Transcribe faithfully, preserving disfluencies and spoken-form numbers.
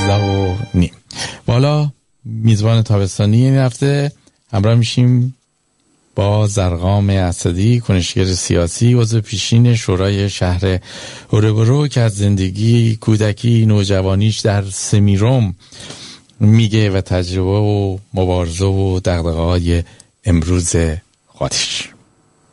دوازده و نیم. بالا میزبان تابستانی این هفته همراه میشیم با زرقام اسدی، کنشگر سیاسی، عضو پیشین شورای شهر اوربرو که از زندگی کودکی نوجوانیش در سمیروم میگه و تجربه و مبارزه و دغدغه‌های امروز خودش.